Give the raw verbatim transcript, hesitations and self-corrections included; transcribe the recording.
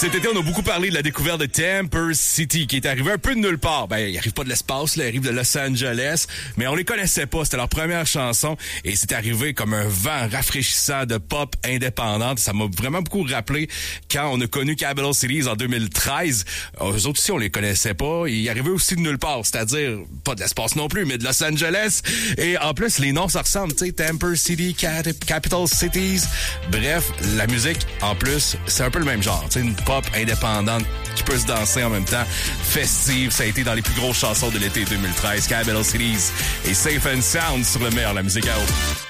Cet été, on a beaucoup parlé de la découverte de Temper City, qui est arrivé un peu de nulle part. Ben, il arrive pas de l'espace, là, il arrive de Los Angeles, mais on les connaissait pas. C'était leur première chanson et c'est arrivé comme un vent rafraîchissant de pop indépendante. Ça m'a vraiment beaucoup rappelé quand on a connu Capital Cities en deux mille treize. Eux autres aussi, on les connaissait pas. Ils arrivaient aussi de nulle part, c'est-à-dire pas de l'espace non plus, mais de Los Angeles. Et en plus, les noms, ça ressemble, tu sais, Temper City, Cat- Capital Cities. Bref, la musique, en plus, c'est un peu le même genre. Tu sais, une pop indépendante qui peut se danser en même temps, festive. Ça a été dans les plus grosses chansons de l'été deux mille treize, Capital Cities et Safe and Sound sur le meilleur, la musique à eau.